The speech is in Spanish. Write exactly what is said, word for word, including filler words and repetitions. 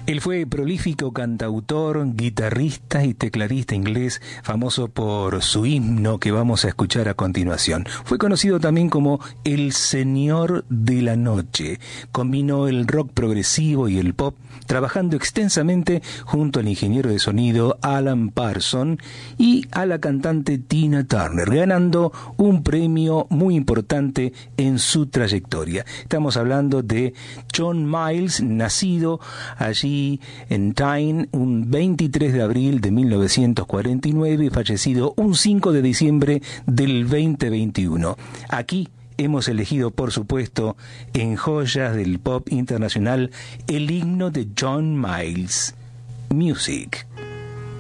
Él fue prolífico cantautor, guitarrista y tecladista inglés, famoso por su himno que vamos a escuchar a continuación. Fue conocido también como el Señor de la Noche. Combinó el rock progresivo y el pop, trabajando extensamente junto al ingeniero de sonido Alan Parsons y a la cantante Tina Turner, ganando un premio muy importante en su trayectoria. Estamos hablando de John Miles, nacido allí en Tyne un veintitrés de abril de mil novecientos cuarenta y nueve y fallecido un cinco de diciembre del veinte veintiuno. Aquí hemos elegido, por supuesto, en Joyas del Pop Internacional, el himno de John Miles, Music.